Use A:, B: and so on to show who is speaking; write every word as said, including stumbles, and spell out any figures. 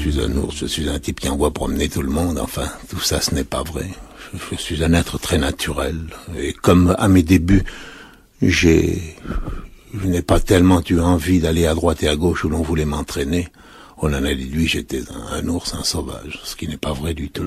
A: suis un ours, je suis un type qui envoie promener tout le monde, enfin, tout ça ce n'est pas vrai. Je, je suis un être très naturel, et comme à mes débuts, j'ai, je n'ai pas tellement eu envie d'aller à droite et à gauche où l'on voulait m'entraîner, on en a déduit, j'étais un, un ours, un sauvage, ce qui n'est pas vrai du tout.